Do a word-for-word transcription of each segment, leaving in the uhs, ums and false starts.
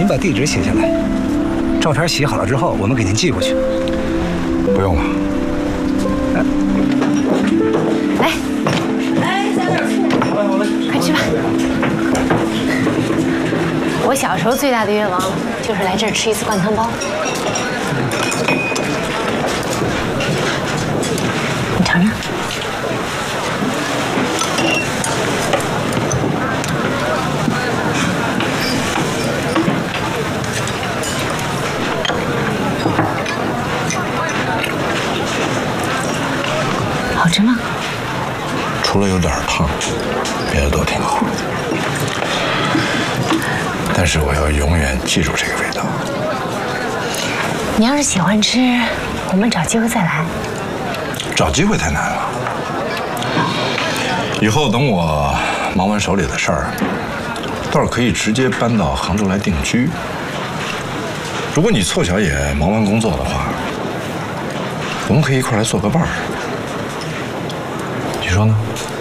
把地址写下来，照片洗好了之后，我们给您寄过去。 不用了。 来，来，加点醋。好嘞，好嘞，快吃吧。我小时候最大的愿望就是来这儿吃一次灌汤包。你尝尝。 好吃吗？ 除了有点烫，别的都挺好。但是我要永远记住这个味道。 你要是喜欢吃，我们找机会再来。 找机会太难了。以后等我忙完手里的事儿，倒是可以直接搬到杭州来定居。如果你凑巧也忙完工作的话，我们可以一块来做个伴儿。 你说呢？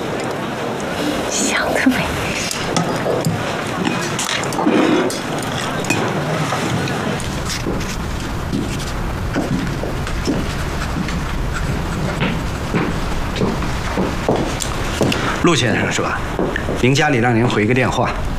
想得美！ 陆先生是吧？您家里让您回个电话，